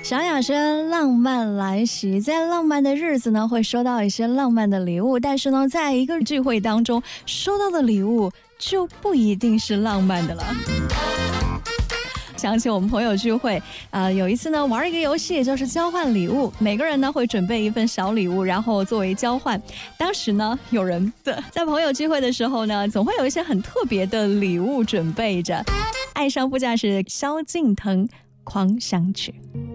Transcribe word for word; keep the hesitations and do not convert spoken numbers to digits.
小雅说浪漫来袭，在浪漫的日子呢会收到一些浪漫的礼物，但是呢在一个聚会当中收到的礼物就不一定是浪漫的了。想起我们朋友聚会，呃，有一次呢玩一个游戏，就是交换礼物，每个人呢会准备一份小礼物，然后作为交换。当时呢有人在朋友聚会的时候呢，总会有一些很特别的礼物准备着。爱上副驾驶萧敬腾《狂想曲》。